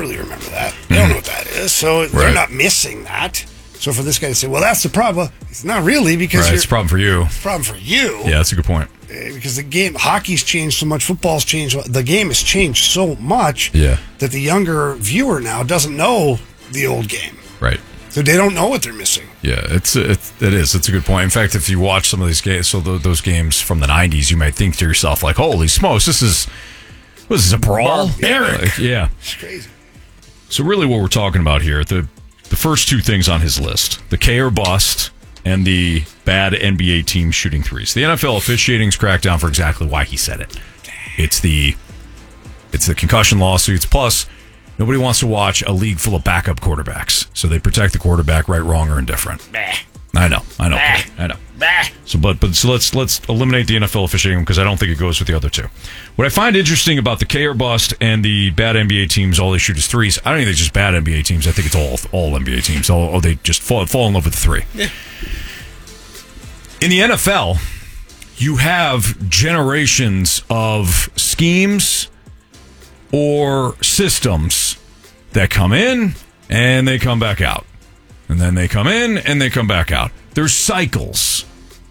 really remember that. They don't know what that is, so they're not missing that. So for this guy to say, well, that's the problem, it's not really, because it's a problem for you. It's a problem for you. Yeah, that's a good point. Because the game, hockey's changed so much, football's changed, the game has changed so much that the younger viewer now doesn't know the old game. Right. So they don't know what they're missing. Yeah, it is. It's a good point. In fact, if you watch some of these games, so those games from the 90s, you might think to yourself, like, holy smokes, this is a brawl? Eric. Yeah. It's crazy. So really what we're talking about here, the first two things on his list, the K or bust and the bad NBA team shooting threes. The NFL officiating's cracked down for exactly why he said it. It's the concussion lawsuits, plus nobody wants to watch a league full of backup quarterbacks. So they protect the quarterback, right, wrong, or indifferent. I know. So let's eliminate the NFL officiating because I don't think it goes with the other two. What I find interesting about the K or bust and the bad NBA teams, all they shoot is threes. I don't think it's just bad NBA teams. I think it's all NBA teams. They just fall in love with the three. Yeah. In the NFL, you have generations of schemes or systems that come in and they come back out. And then they come in and they come back out. There's cycles.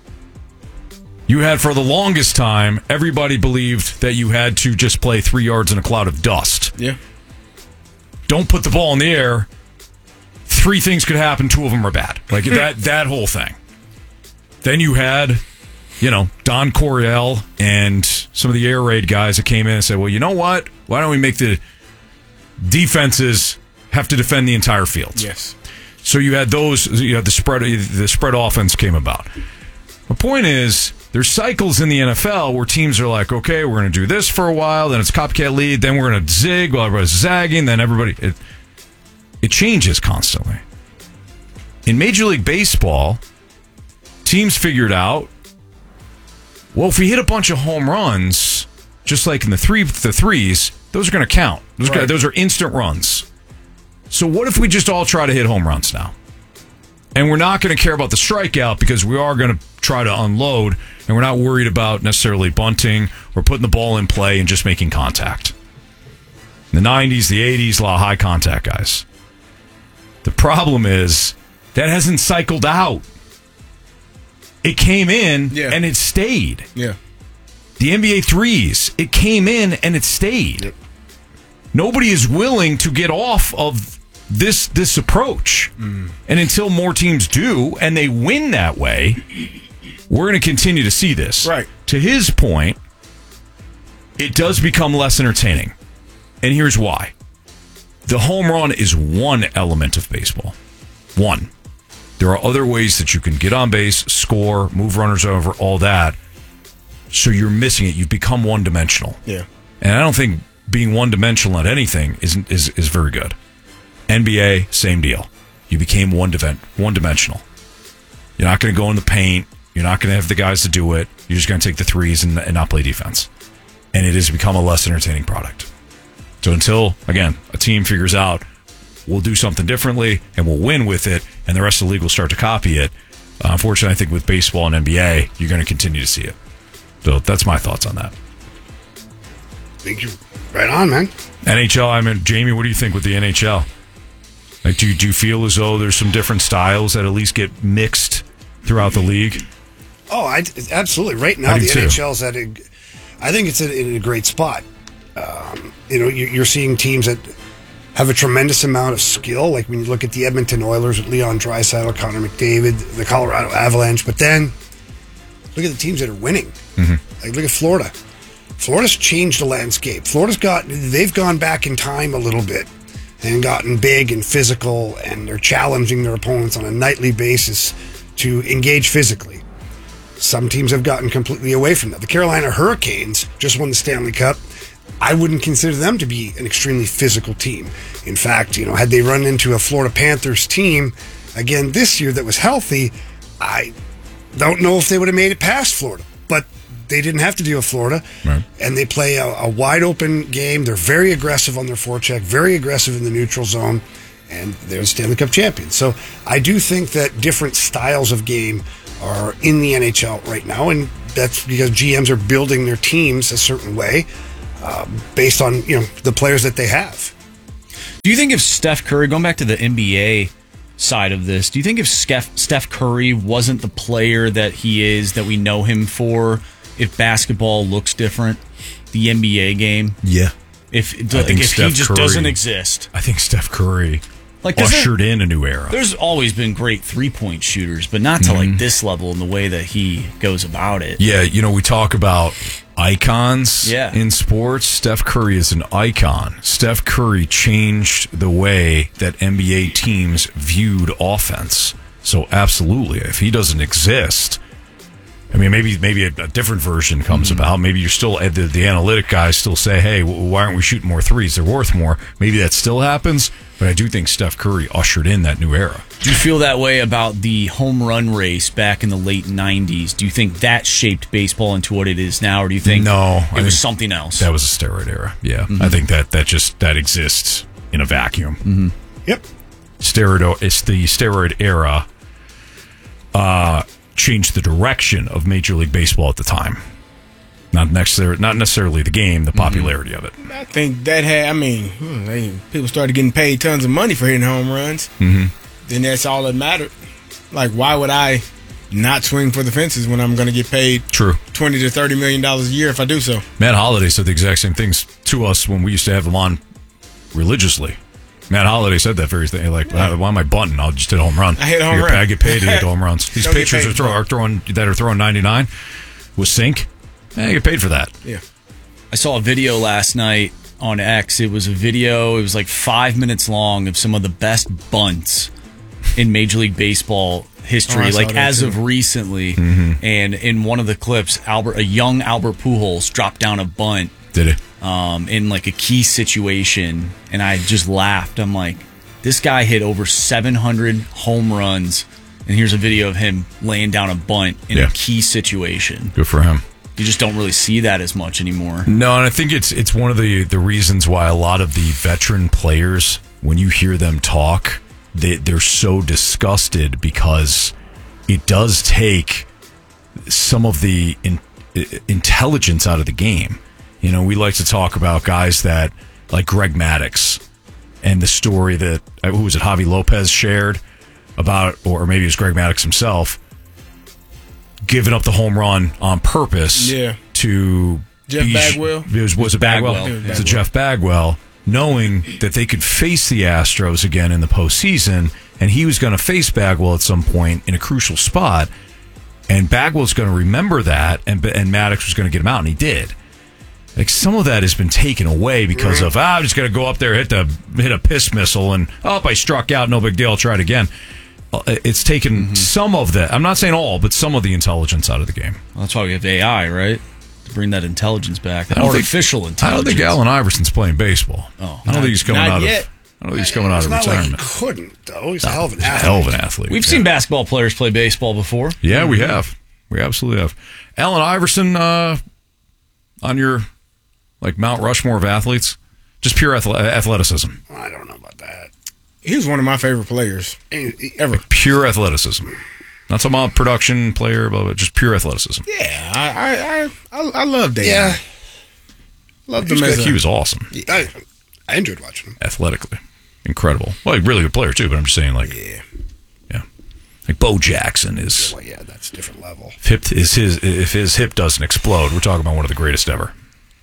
You had, for the longest time, everybody believed that you had to just play 3 yards in a cloud of dust. Yeah. Don't put the ball in the air. 3 things could happen. 2 of them are bad. Like that whole thing. Then you had, Don Coryell and some of the air raid guys that came in and said, well, you know what? Why don't we make the defenses have to defend the entire field? Yes. So you had those. You had the spread offense came about. The point is, there's cycles in the NFL where teams are like, okay, we're going to do this for a while, then it's copycat lead, then we're going to zig while everybody's zagging, then everybody. It changes constantly. In Major League Baseball, teams figured out, well, if we hit a bunch of home runs, just like in the threes, those are going to count. Those are instant runs. So what if we just all try to hit home runs now? And we're not going to care about the strikeout because we are going to try to unload, and we're not worried about necessarily bunting or putting the ball in play and just making contact. In the 90s, the 80s, a lot of high contact guys. The problem is that hasn't cycled out. It came in and it stayed. Yeah. The NBA threes, it came in and it stayed. Yep. Nobody is willing to get off of this approach. And until more teams do, and they win that way, we're going to continue to see this. Right. To his point, it does become less entertaining. And here's why. The home run is one element of baseball. One. There are other ways that you can get on base, score, move runners over, all that. So you're missing it. You've become one-dimensional. Yeah. And I don't think being one-dimensional at anything is very good. NBA, same deal. You became one-dimensional. You're not going to go in the paint. You're not going to have the guys to do it. You're just going to take the threes and not play defense. And it has become a less entertaining product. So until, again, a team figures out we'll do something differently and we'll win with it, and the rest of the league will start to copy it, unfortunately, I think with baseball and NBA, you're going to continue to see it. So that's my thoughts on that. I think you're right on, man. NHL, Jamie, what do you think with the NHL? Like, do you feel as though there's some different styles that at least get mixed throughout the league? Oh, absolutely. Right now, the NHL's I think it's in a great spot. You're seeing teams that have a tremendous amount of skill. Like when you look at the Edmonton Oilers with Leon Draisaitl, Connor McDavid, the Colorado Avalanche, but then look at the teams that are winning. Mm-hmm. Like look at Florida. Florida's changed the landscape. They've gone back in time a little bit and gotten big and physical, and they're challenging their opponents on a nightly basis to engage physically. Some teams have gotten completely away from that. The Carolina Hurricanes just won the Stanley Cup. I wouldn't consider them to be an extremely physical team. In fact, had they run into a Florida Panthers team again this year that was healthy, I don't know if they would have made it past Florida. But they didn't have to deal with Florida, right. And they play a wide-open game. They're very aggressive on their forecheck, very aggressive in the neutral zone, and they're the Stanley Cup champions. So I do think that different styles of game are in the NHL right now, and that's because GMs are building their teams a certain way based on the players that they have. Do you think if Steph Curry, going back to the NBA side of this, do you think if Steph Curry wasn't the player that he is, that we know him for, if basketball looks different, the NBA game? Yeah. If he just doesn't exist. I think Steph Curry ushered in a new era. There's always been great three-point shooters, but not to like this level in the way that he goes about it. Yeah, we talk about icons in sports. Steph Curry is an icon. Steph Curry changed the way that NBA teams viewed offense. So absolutely, if he doesn't exist, I mean, maybe a different version comes about. Maybe you're still the analytic guys still say, "Hey, why aren't we shooting more threes? They're worth more." Maybe that still happens, but I do think Steph Curry ushered in that new era. Do you feel that way about the home run race back in the late 90s? Do you think that shaped baseball into what it is now, or do you think it was something else? That was a steroid era. Yeah, I think that exists in a vacuum. Yep, It's the steroid era. Changed the direction of Major League Baseball at the time. Not necessarily the game, the popularity of it. I think that people started getting paid tons of money for hitting home runs. Then that's all that mattered. Like, why would I not swing for the fences when I'm going to get paid $20 to $30 million a year if I do so? Matt Holliday said the exact same things to us when we used to have him on religiously. Matt Holliday said that very thing. Like, why am I bunting? I'll just hit a home run. I hit a home run. I get paid to hit home runs. These pitchers are throwing 99 with sink. You get paid for that. Yeah. I saw a video last night on X. It was like 5 minutes long of some of the best bunts in Major League Baseball history, as of recently. And in one of the clips, a young Albert Pujols dropped down a bunt. Did it? In like a key situation, and I just laughed. I'm like, this guy hit over 700 home runs, and here's a video of him laying down a bunt in a key situation. Good for him. You just don't really see that as much anymore. No, and I think it's one of the reasons why a lot of the veteran players, when you hear them talk, they're so disgusted, because it does take some of the intelligence out of the game. We like to talk about guys that, like Greg Maddux, and the story that, who was it, Javi Lopez shared about, or maybe it was Greg Maddux himself, giving up the home run on purpose to Jeff Bagwell. Was it Bagwell? It's a Jeff Bagwell, knowing that they could face the Astros again in the postseason, and he was going to face Bagwell at some point in a crucial spot, and Bagwell's going to remember that, and Maddux was going to get him out, and he did. Like, some of that has been taken away because of, I'm just going to go up there, hit a piss missile, and, I struck out, no big deal, I'll try it again. It's taken some of that. I'm not saying all, but some of the intelligence out of the game. Well, that's why we have AI, right? To bring that intelligence back. That artificial intelligence. I don't think Allen Iverson's playing baseball. I don't think he's coming out yet. of retirement. Like he couldn't, though. He's a hell of an athlete. We've seen basketball players play baseball before. Yeah, we have. We absolutely have. Allen Iverson on your Mount Rushmore of athletes? Just pure athleticism. I don't know about that. He was one of my favorite players ever. Pure athleticism. Not talking about production player, but just pure athleticism. Yeah, I loved Dave. Yeah. Loved him. He was awesome. I enjoyed watching him. Athletically. Incredible. Well, really good player, too, but I'm just saying, yeah. Like Bo Jackson is... Well, yeah, that's a different level. If his hip doesn't explode, we're talking about one of the greatest ever.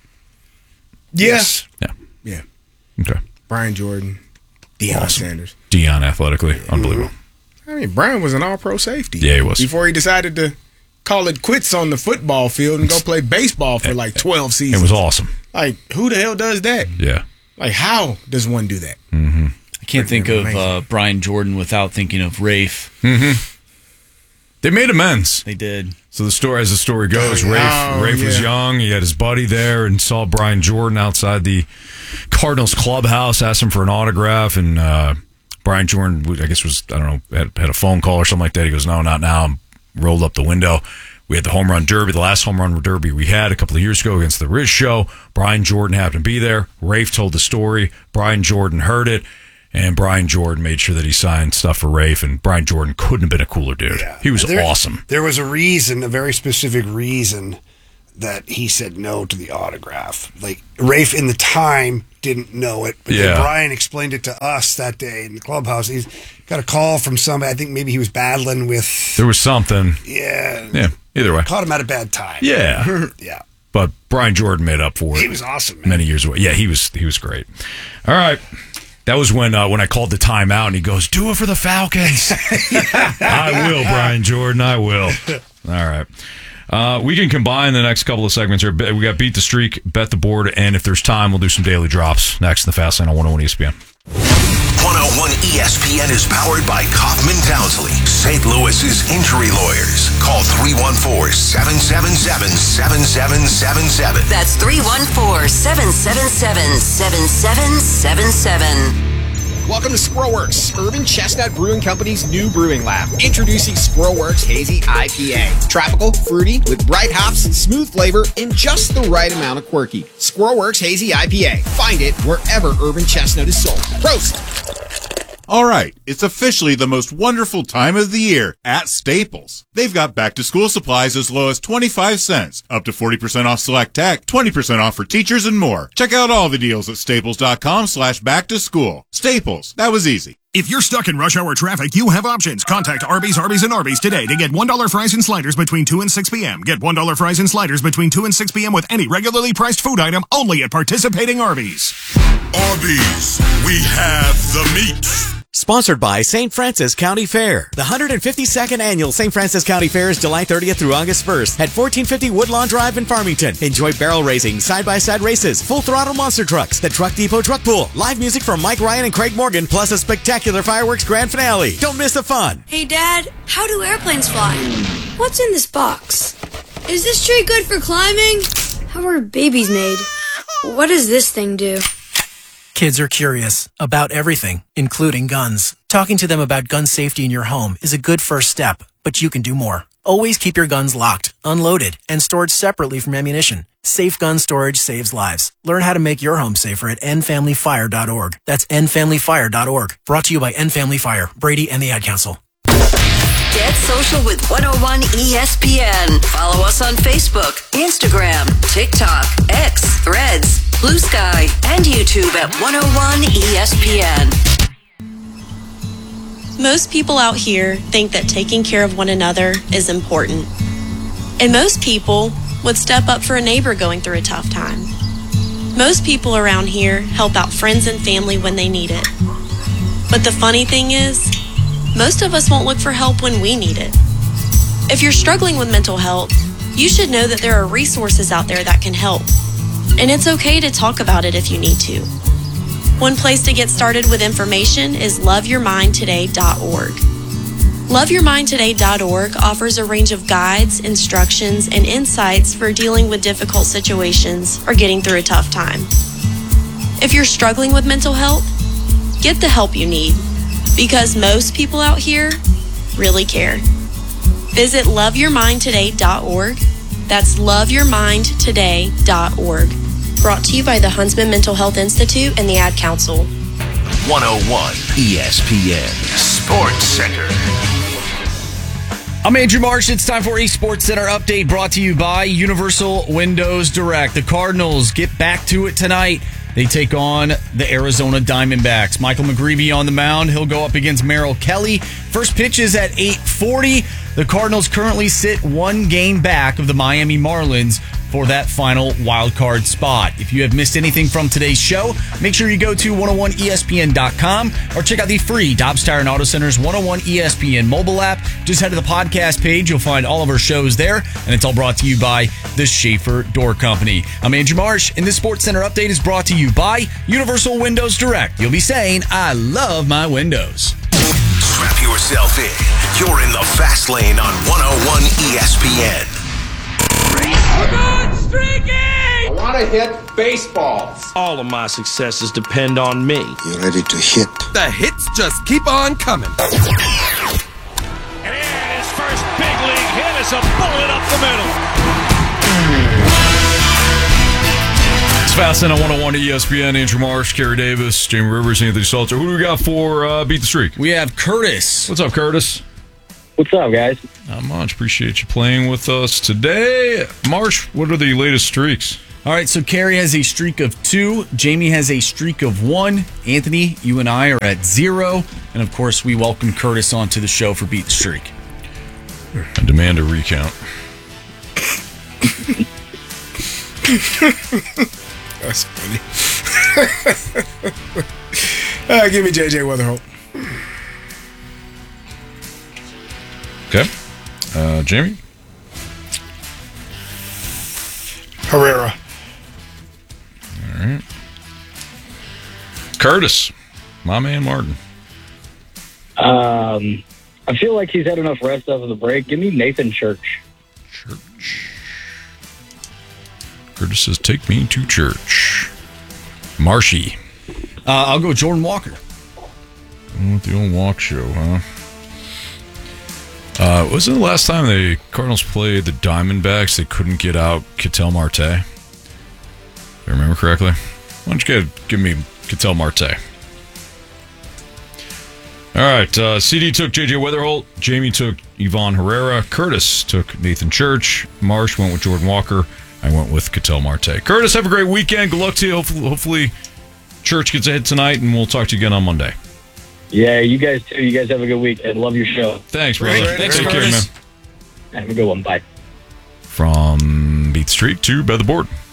Yes. Yeah. Okay. Brian Jordan. Deion Sanders. Deion, athletically. Unbelievable. I mean, Brian was an all-pro safety. Yeah, he was. Before he decided to call it quits on the football field and go play baseball for 12 seasons. It was awesome. Like, who the hell does that? Yeah. Like, how does one do that? Mm-hmm. I can't think of Brian Jordan without thinking of Rafe. Mm-hmm. They made amends. They did. So the story goes, Rafe was young. He had his buddy there and saw Brian Jordan outside the Cardinals clubhouse, asked him for an autograph, and Brian Jordan, I guess had a phone call or something like that. He goes, no, not now. And rolled up the window. We had the home run derby, the last home run derby we had a couple of years ago against the Riz Show. Brian Jordan happened to be there. Rafe told the story. Brian Jordan heard it. And Brian Jordan made sure that he signed stuff for Rafe, and Brian Jordan couldn't have been a cooler dude. Yeah. He was awesome. There was a reason, a very specific reason, that he said no to the autograph. Like, Rafe in the time didn't know it, but then Brian explained it to us that day in the clubhouse. He's got a call from somebody. I think maybe he was battling with... There was something. Yeah. Either way. Caught him at a bad time. Yeah. Yeah. But Brian Jordan made up for it. He was awesome, man. Many years ago. Yeah, he was great. All right. That was when I called the timeout, and he goes, "Do it for the Falcons." I will, Brian Jordan. I will. All right. We can combine the next couple of segments here. We got Beat the Streak, Bet the Board, and if there's time, we'll do some daily drops next in the Fast Lane on 101 ESPN. 101 ESPN is powered by Kaufman Townsley, St. Louis's injury lawyers. Call 314-777-7777. That's 314-777-7777. Welcome to Squirrelworks, Urban Chestnut Brewing Company's new brewing lab. Introducing Squirrelworks Hazy IPA. Tropical, fruity, with bright hops, smooth flavor, and just the right amount of quirky. Squirrelworks Hazy IPA. Find it wherever Urban Chestnut is sold. Prost! All right, it's officially the most wonderful time of the year at Staples. They've got back-to-school supplies as low as 25 cents, up to 40% off select tech, 20% off for teachers, and more. Check out all the deals at staples.com/back-to-school. Staples, that was easy. If you're stuck in rush hour traffic, you have options. Contact Arby's, and Arby's today to get $1 fries and sliders between 2 and 6 p.m. Get $1 fries and sliders between 2 and 6 p.m. with any regularly priced food item only at participating Arby's. Arby's, we have the meat. Sponsored by St. Francis County Fair. The 152nd Annual St. Francis County Fair is July 30th through August 1st at 1450 Woodlawn Drive in Farmington. Enjoy barrel racing, side-by-side races, full-throttle monster trucks, the Truck Depot Truck Pool, live music from Mike Ryan and Craig Morgan, plus a spectacular fireworks grand finale. Don't miss the fun. Hey, Dad, how do airplanes fly? What's in this box? Is this tree good for climbing? How are babies made? What does this thing do? Kids are curious about everything, including guns. Talking to them about gun safety in your home is a good first step, but you can do more. Always keep your guns locked, unloaded, and stored separately from ammunition. Safe gun storage saves lives. Learn how to make your home safer at endfamilyfire.org. That's endfamilyfire.org. Brought to you by End Family Fire, Brady, and the Ad Council. Get social with 101 ESPN. Follow us on Facebook, Instagram, TikTok, X, Threads, Blue Sky, and YouTube at 101 ESPN. Most people out here think that taking care of one another is important. And most people would step up for a neighbor going through a tough time. Most people around here help out friends and family when they need it. But the funny thing is, most of us won't look for help when we need it. If you're struggling with mental health, you should know that there are resources out there that can help. And it's okay to talk about it if you need to. One place to get started with information is loveyourmindtoday.org. Loveyourmindtoday.org offers a range of guides, instructions, and insights for dealing with difficult situations or getting through a tough time. If you're struggling with mental health, get the help you need, because most people out here really care. Visit loveyourmindtoday.org. That's loveyourmindtoday.org. Brought to you by the Huntsman Mental Health Institute and the Ad Council. 101 ESPN Sports Center. I'm Andrew Marsh. It's time for a Sports Center update brought to you by Universal Windows Direct. The Cardinals get back to it tonight. They take on the Arizona Diamondbacks. Michael McGreevy on the mound. He'll go up against Merrill Kelly. First pitch is at 8:40. The Cardinals currently sit one game back of the Miami Marlins for that final wild card spot. If you have missed anything from today's show, make sure you go to 101ESPN.com or check out the free Dobbs Tire and Auto Center's 101 ESPN mobile app. Just head to the podcast page. You'll find all of our shows there, and it's all brought to you by the Schaefer Door Company. I'm Andrew Marsh, and this Sports Center update is brought to you by Universal Windows Direct. You'll be saying, I love my windows. Strap yourself in. You're in the Fast Lane on 101 ESPN. Good streaking! I want to hit baseballs. All of my successes depend on me. You ready to hit? The hits just keep on coming. And his first big league hit is a bullet up the middle. It's Fast Lane on 101 ESPN. Andrew Marsh, Kerry Davis, Jamie Rivers, Anthony Salter. Who do we got for Beat the Streak? We have Curtis. What's up, Curtis? What's up, guys? Not much. Appreciate you playing with us today. Marsh, what are the latest streaks? All right, so Carrie has a streak of 2. Jamie has a streak of 1. Anthony, you and I are at 0. And, of course, we welcome Curtis onto the show for Beat the Streak. I demand a recount. That's funny. Give me JJ Weatherholt. Okay. Jamie? Herrera. All right. Curtis. My man Martin. I feel like he's had enough rest over the break. Give me Nathan Church. Curtis says, take me to church. Marshy. I'll go Jordan Walker. With the old walk show, huh? Wasn't the last time the Cardinals played the Diamondbacks, they couldn't get out Ketel Marte? If I remember correctly. Why don't you give me Ketel Marte? All right, CD took J.J. Weatherholt. Jamie took Ivan Herrera. Curtis took Nathan Church. Marsh went with Jordan Walker. I went with Ketel Marte. Curtis, have a great weekend. Good luck to you. Hopefully Church gets ahead tonight, and we'll talk to you again on Monday. Yeah, you guys too. You guys have a good weekend. Love your show. Thanks, brother. Thanks, Take care, man. Have a good one. Bye. From Beat the Streak to Bet the Board.